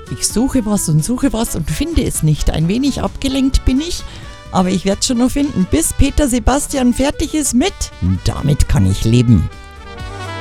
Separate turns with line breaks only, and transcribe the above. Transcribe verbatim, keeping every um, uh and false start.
Ich suche was und suche was und finde es nicht. Ein wenig abgelenkt bin ich, aber ich werde es schon noch finden, bis Peter Sebastian fertig ist mit. Damit kann ich leben.